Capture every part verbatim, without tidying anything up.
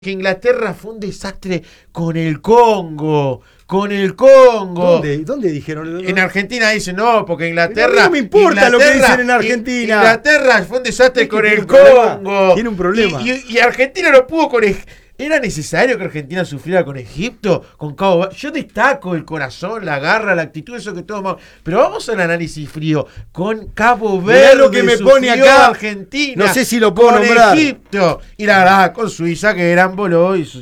que Inglaterra fue un desastre con el Congo, con el Congo. ¿Dónde, ¿Dónde dijeron? En Argentina dicen, no, porque Inglaterra... No me importa lo que dicen en Argentina. Inglaterra fue un desastre con el Congo. Tiene un problema. Y, y, y Argentina no pudo con... ¿Era necesario que Argentina sufriera con Egipto? Con Cabo Verde? Yo destaco el corazón, la garra, la actitud, eso que todos... Pero vamos al análisis frío. Con Cabo Verde. Mirá lo que me pone acá. Argentina. No sé si lo puedo con nombrar. Egipto. Y la verdad, con Suiza, que eran voló y...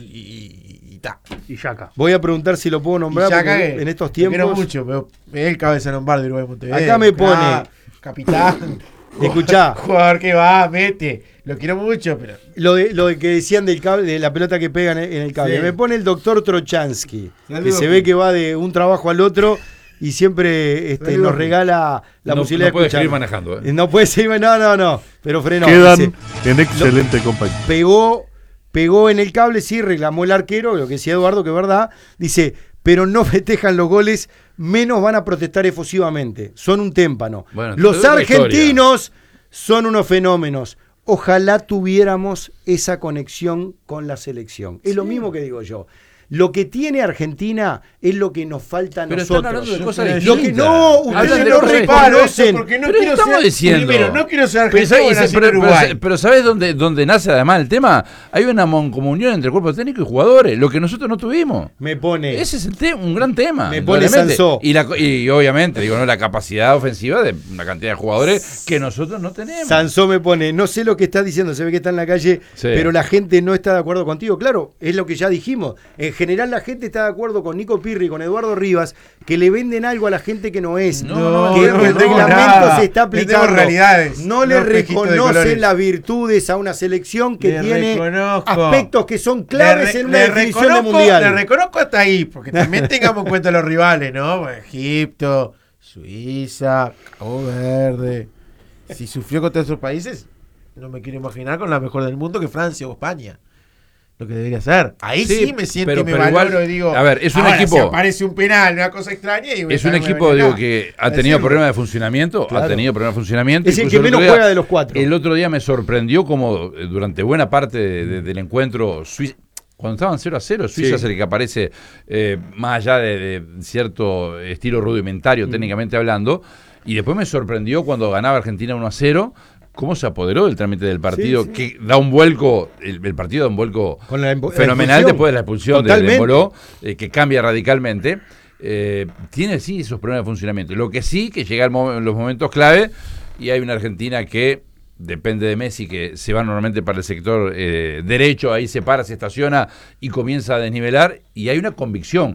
y, y ta. Y Yaka. Voy a preguntar si lo puedo nombrar porque en estos tiempos... Quiero mucho, pero el cabeza Lombardi de Uruguay Montevideo. Acá me pone... Ah, capitán. Escuchá. Jugador que va, mete. Lo quiero mucho, pero... Lo de, lo de que decían del cable, de la pelota que pega en el, en el cable. Sí. Me pone el doctor Trochansky, Saludos. Que se ve que va de un trabajo al otro y siempre este, nos regala la no, posibilidad no de escuchar. No puede seguir manejando. ¿eh? No puede seguir, no, no, no. Pero frenó. Quedan dice, en excelente lo, compañía. Pegó, pegó en el cable, sí, reclamó el arquero, lo que decía Eduardo, que es verdad. Dice, pero no festejan los goles, menos van a protestar efusivamente. Son un témpano. Bueno, los argentinos historia. Son unos fenómenos. Ojalá tuviéramos esa conexión con la selección. Es sí. Lo mismo que digo yo. Lo que tiene Argentina es lo que nos falta a pero nosotros. Están hablando de cosas lo que no, ustedes no reconocen. Porque no pero quiero estamos ser, diciendo. Primero, no quiero ser argentino, pero, pero, pero, Uruguay. Pero, pero ¿sabes dónde, dónde nace además el tema? Hay una mancomunión entre cuerpo técnico y jugadores, lo que nosotros no tuvimos. Me pone. Ese es el te- un gran tema. Me pone Sansó. Y, la, y obviamente, digo, no la capacidad ofensiva de una cantidad de jugadores que nosotros no tenemos. Sansó me pone, no sé lo que estás diciendo, se ve que está en la calle, sí. Pero la gente no está de acuerdo contigo. Claro, es lo que ya dijimos. En general la gente está de acuerdo con Nico Pirri, con Eduardo Rivas, que le venden algo a la gente que no es, no, que no, el no, reglamento nada. se está aplicando, realidades, no le reconocen las virtudes a una selección que le tiene reconozco. Aspectos que son claves re, en una definición de mundial. Le reconozco hasta ahí, porque también tengamos en cuenta los rivales, ¿no? Egipto, Suiza, Cabo Verde. Si sufrió contra esos países, no me quiero imaginar con la mejor del mundo que Francia o España. Lo que debería ser. Ahí sí, sí me siento pero, y me pero valoro igual, y digo, a ver, es un ahora, equipo. Si aparece un penal, una cosa extraña. Y es un equipo digo, que ha tenido decirlo. problemas de funcionamiento. Claro. Ha tenido problemas de funcionamiento. Es el que menos día, juega de los cuatro. El otro día me sorprendió como durante buena parte de, de, del encuentro Suiza. Cuando estaban cero a cero, Suiza sí. es el que aparece eh, más allá de, de cierto estilo rudimentario, mm. técnicamente hablando. Y después me sorprendió cuando ganaba Argentina uno a cero. ¿Cómo se apoderó del trámite del partido? Sí, sí. Que da un vuelco, el, el partido da un vuelco Con la impo- fenomenal la después de la expulsión de Dembélé, eh, que cambia radicalmente. Eh, tiene sí esos problemas de funcionamiento. Lo que sí, que llega en los momentos clave y hay una Argentina que depende de Messi, que se va normalmente para el sector eh, derecho, ahí se para, se estaciona y comienza a desnivelar. Y hay una convicción.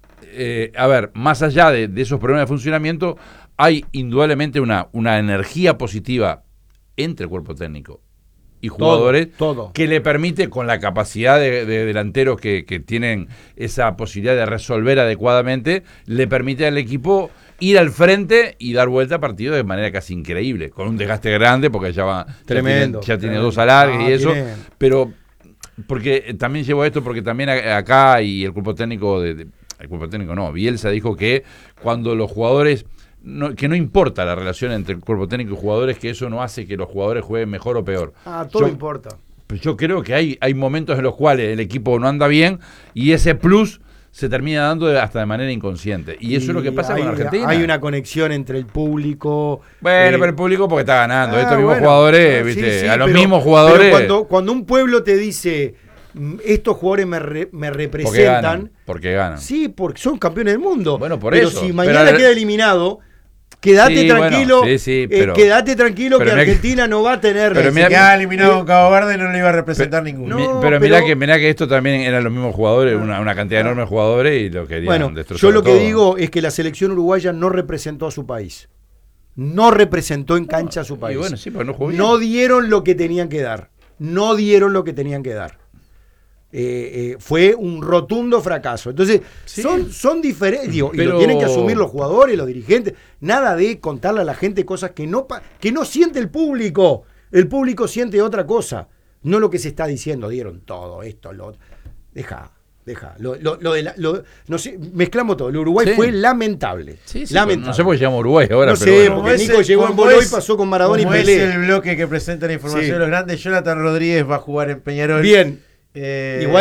Eh, a ver, más allá de, de esos problemas de funcionamiento, hay indudablemente una, una energía positiva entre el cuerpo técnico y jugadores todo, todo. que le permite, con la capacidad de, de delanteros que, que tienen esa posibilidad de resolver adecuadamente, le permite al equipo ir al frente y dar vuelta a partido de manera casi increíble, con un desgaste grande porque ya va tremendo, ya tiene, ya tiene tremendo. dos alargues ah, y eso, tiene... pero porque también llevo esto porque también acá y el cuerpo técnico de, de el cuerpo técnico no, Bielsa dijo que cuando los jugadores No, que no importa la relación entre el cuerpo técnico y jugadores, que eso no hace que los jugadores jueguen mejor o peor. Ah, todo yo, importa. Yo creo que hay, hay momentos en los cuales el equipo no anda bien y ese plus se termina dando de, hasta de manera inconsciente. Y eso y es lo que pasa hay, con Argentina. Hay una conexión entre el público. Bueno, eh, pero el público porque está ganando. Ah, Estos mismos bueno, jugadores, sí, ¿viste? sí, a los pero, mismos jugadores. Pero cuando, cuando un pueblo te dice, estos jugadores me, re, me representan. Porque ganan, porque ganan. Sí, porque son campeones del mundo. Bueno, por pero eso. si mañana pero, queda eliminado. Quédate sí, tranquilo, bueno, sí, sí, pero, eh, quédate tranquilo que mirá, Argentina no va a tener. Pero si queda eliminado con Cabo Verde no le iba a representar pero, ninguno. No, pero, pero mirá que mirá que esto también eran los mismos jugadores, una, una cantidad enorme de jugadores y lo querían bueno, destrozar. Yo lo todo. que digo es que la selección uruguaya no representó a su país. No representó en cancha a su país. Y bueno, sí, pero no jugó bien. No dieron lo que tenían que dar. No dieron lo que tenían que dar. Eh, eh, fue un rotundo fracaso. Entonces, sí. son, son diferentes, digo, pero... y lo tienen que asumir los jugadores, los dirigentes. Nada de contarle a la gente cosas que no, que no siente el público. El público siente otra cosa. No lo que se está diciendo, dieron todo esto, lo otro. Deja, deja. Lo, lo, lo de la, lo, no sé, mezclamos todo. El Uruguay sí. fue lamentable. Sí, sí, lamentable. No sé por qué se llama Uruguay ahora. No pero sé, bueno. porque Nico llegó en Boló y pasó con Maradona y Pelé. Es el bloque que presenta la información sí. de los grandes. Jonathan Rodríguez va a jugar en Peñarol. Bien. Eh, Igual